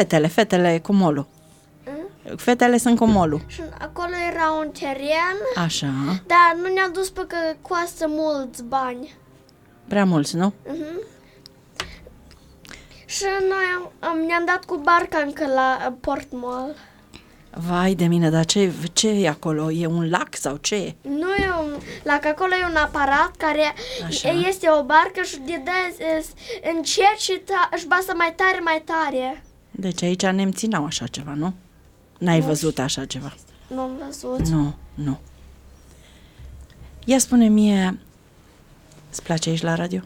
fetele cu molul. Fetele sunt cu molul. Și acolo era un teren, Așa. dar nu ne-a dus pe că costă mulți bani. Prea mulți, nu? Și noi ne-am dat cu barca încă la Port Mall. Vai de mine, dar ce e acolo? E un lac sau ce e? Nu e lac, acolo e un aparat care este o barcă și de încet și își basă mai tare. Deci aici nemții n-au așa ceva, nu? N-ai văzut așa ceva? Nu am văzut. Nu. Ia spune mie, îți place aici la radio?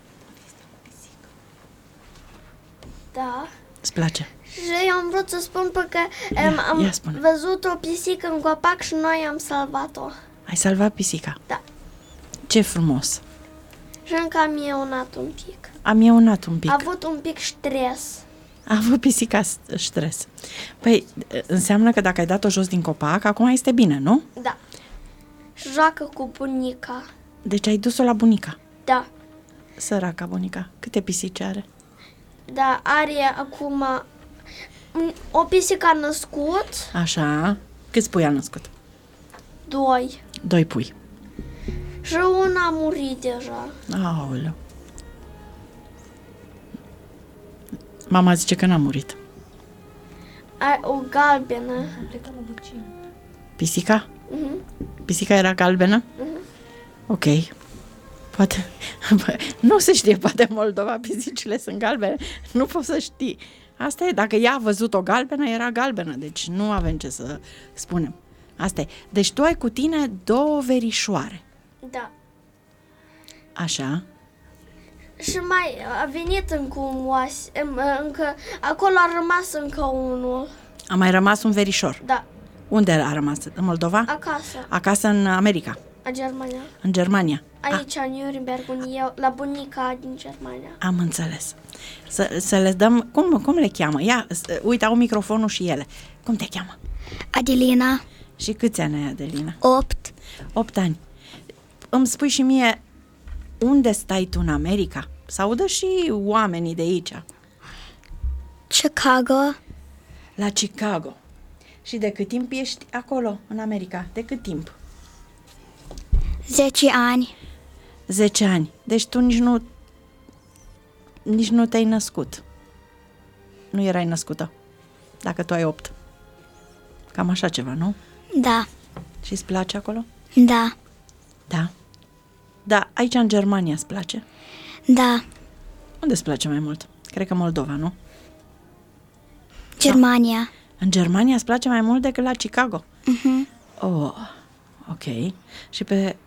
Da. Îți place? Și eu am vrut să spun că am văzut o pisică în copac și noi am salvat-o. Ai salvat pisica? Da. Ce frumos! Și încă am ieunat un pic. Am ieunat un pic. A avut un pic stres. A avut pisica stres. Păi, înseamnă că dacă ai dat-o jos din copac, acum este bine, nu? Da. Și joacă cu bunica. Deci ai dus-o la bunica? Da. Săraca bunica. Câte pisici are? Da, are acum... O pisică a născut. Așa. Câți pui a născut? 2. 2 pui. Și una a murit deja. Aoleu. Mama zice că n-a murit. O galbenă. Pisica? Pisica era galbenă? Ok. Poate, nu se știe, poate în Moldova pisicile sunt galbene. Nu poți să știi. Asta e, dacă ea a văzut o galbenă, era galbenă, deci nu avem ce să spunem. Asta e. Deci tu ai cu tine 2 verișoare. Da. Așa. Și mai a venit încă un încă acolo a rămas încă unul. A mai rămas un verișor. Da. Unde a rămas? În Moldova? Acasă. Acasă în America. În Germania. În Germania. Aici, în Nuremberg, la bunica din Germania. Am înțeles. Să le dăm... Cum le cheamă? Ia, uite, au microfonul și ele. Cum te cheamă? Adelina. Și câți ani ai, Adelina? 8. 8 ani. Îmi spui și mie, unde stai tu în America? Să audă și oamenii de aici. Chicago. La Chicago. Și de cât timp ești acolo, în America? De cât timp? 10 ani. 10 ani. Deci tu nici nu te-ai născut. Nu erai născută. Dacă tu ai 8. Cam așa ceva, nu? Da. Și îți place acolo? Da. Da. Da, aici în Germania îți place? Da. Unde îți place mai mult? Cred că Moldova, nu? Germania. În Germania îți place mai mult decât la Chicago? Oh, ok. Și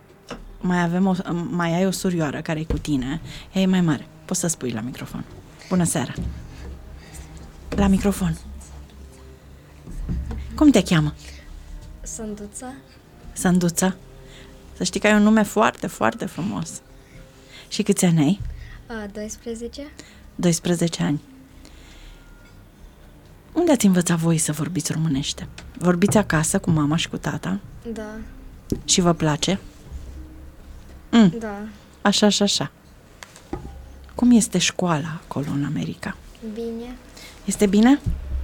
mai ai o surioară care e cu tine. Ea e mai mare. Poți să spui la microfon. Bună seara. La microfon. Cum te cheamă? Sanduța. Sanduța. Să știi că ai un nume foarte, foarte frumos. Și câți ani ai? 12. 12 ani. Unde ați învățat voi să vorbiți românește? Vorbiți acasă cu mama și cu tata? Da. Și vă place? Da. Așa. Cum este școala acolo în America? Bine. Este bine?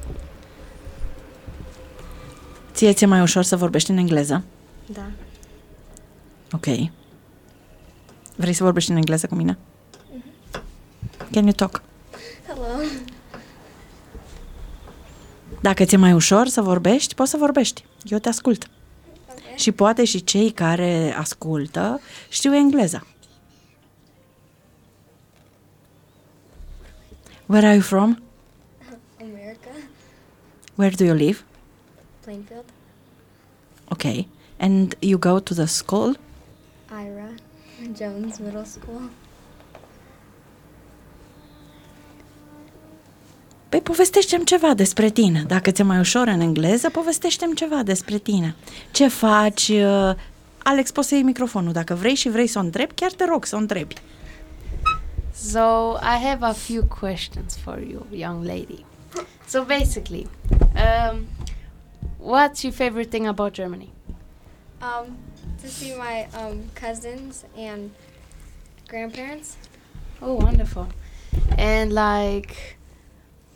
Ție mai ușor să vorbești în engleză? Da. Ok. Vrei să vorbești în engleză cu mine? Can you talk? Hello. Dacă ți-e mai ușor să vorbești, poți să vorbești. Eu te ascult. Okay. Și poate și cei care ascultă știu engleza. Where are you from? America. Where do you live? Plainfield. Okay. And you go to the school? Ira Jones Middle School. Păi povestește-mi ceva despre tine. Dacă ți-e mai ușor în engleză, povestește-mi ceva despre tine. Ce faci? Alex, poți să iei microfonul. Dacă vrei și vrei să o întrebi, chiar te rog să o întrebi. So I have a few questions for you, young lady. So basically, what's your favorite thing about Germany? To see my cousins and grandparents. Oh, wonderful. And like,